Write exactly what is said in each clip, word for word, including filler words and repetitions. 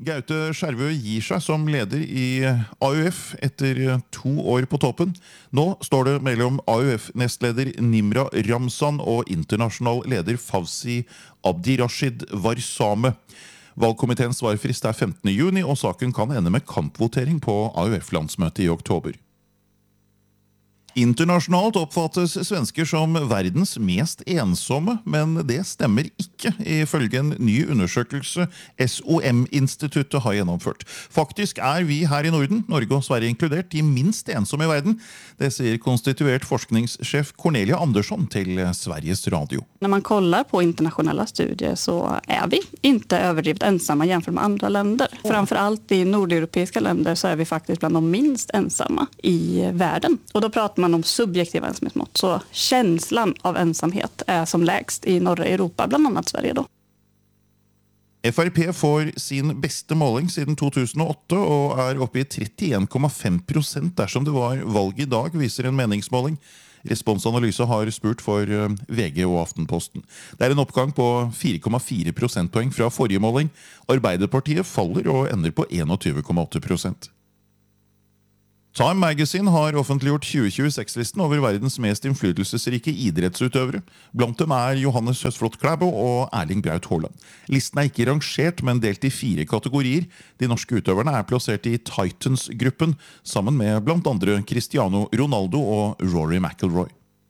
Gaute Skjervø gir seg som leder i A U F etter to år på toppen. Nå står det mellom A U F-nestleder Nimra Ramzan og internasjonal leder Fawzi Abdirashid Warsame. Valgkomiteens svarfrist er femtende juni, og saken kan ende med kampvotering på A U F-landsmøtet i oktober. Internasjonalt oppfattes svensker som verdens mest ensomme, men det stemmer ikke ifølge en ny undersøkelse S O M-instituttet har gjennomført. Faktisk er vi her i Norden, Norge og Sverige inkludert, de minst ensomme i verden. Det sier konstituert forskningssjef Cornelia Andersson til Sveriges Radio. När man kollar på internationella studier så är vi inte överdrivet ensamma jämfört med andra länder. Framförallt i nordeuropeiska länder så är vi faktiskt bland de minst ensamma i världen. Och då pratar man om subjektiva ensamhetsmått. Så känslan av ensamhet är som lägst i norra Europa, bland annat Sverige då. F R P får sin beste måling siden to tusen og åtte og er oppe i trettien komma fem prosent dersom det var valg i dag, viser en meningsmåling. Responsanalyse har spurt for V G og Aftenposten. Det er en oppgang på fire komma fire prosentpoeng fra forrige måling. Arbeiderpartiet faller og ender på enogtyve komma åtte prosent. Time Magazine har offentliggjort tjue tjueseks-listen over verdens mest innflytelsesrike idrettsutøvere. Blant dem er Johannes Høsflot Klæbo og Erling Braut Haaland. Listen er ikke rangert, men delt i fire kategorier. De norske utøverne er plassert i Titans-gruppen, sammen med blant andre Cristiano Ronaldo og Rory McIlroy.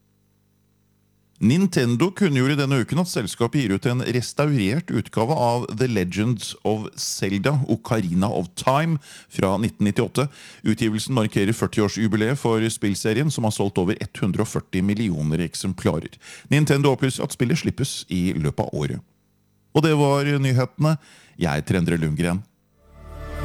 Nintendo kunngjorde denne uken at selskapet gir ut en restaurert utgave av The Legends of Zelda Ocarina of Time fra nitten nittiåtte. Utgivelsen markerer førti-årsjubileet for spillserien, som har solgt over hundre og førti millioner eksemplarer. Nintendo opplyser at spillet slippes i løpet av året. Og det var nyhetene. Jeg er Endre Lundgren.